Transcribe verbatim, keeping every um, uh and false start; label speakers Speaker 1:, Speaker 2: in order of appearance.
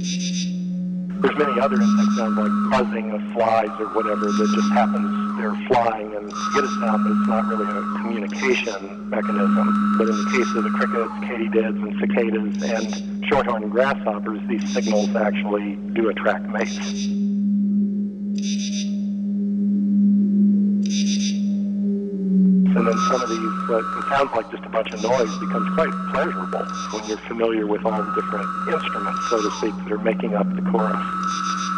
Speaker 1: There's many other insect sounds like buzzing of flies or whatever that just happens. They're flying and get a sound, but it's not really a communication mechanism. But in the case of the crickets, katydids, and cicadas, and shorthorn grasshoppers, these signals actually do attract mates. And then some of these, what sounds like just a bunch of noise, becomes quite pleasurable when you're familiar with all the different instruments, so to speak, that are making up the chorus.